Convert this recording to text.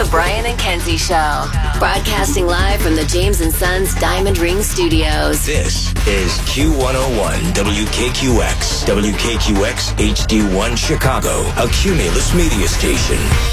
The Brian and Kenzie Show. Broadcasting live from the James & Sons Diamond Ring Studios. This is Q101 WKQX. WKQX HD1 Chicago, a Cumulus media station.